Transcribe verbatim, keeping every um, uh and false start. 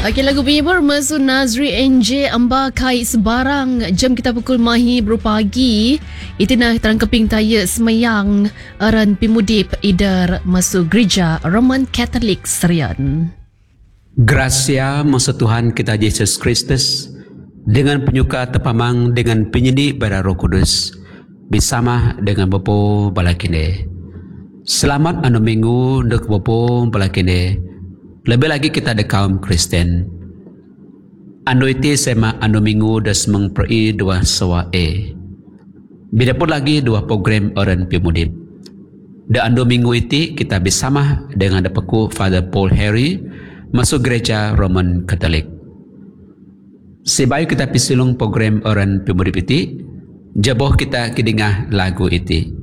Okey, lagu bunyi bermaksud Nazri N J Amba Kai Sebarang. Jam kita pukul mahi berpagi. Itu nak terang keping taya semayang aran pimudip idar masuk gereja Roman Katolik Serian. Gracia maksud Tuhan kita Yesus Kristus dengan penyuka tepamang dengan penyidik bara Roh Kudus bersama dengan Bapa balakine. Selamat anu minggu dek Bapa balakine. Lebih lagi kita ada kaum Kristen. Anu iti sema anu minggu das mengperi dua sawa e. Bila pun lagi dua program orang pimudip. Da anu minggu iti kita bersama dengan dapaku Father Paul Harry masuk gereja Roman Katolik. Sebab kita pisilung program orang pimudip iti, jaboh kita kidingah lagu iti.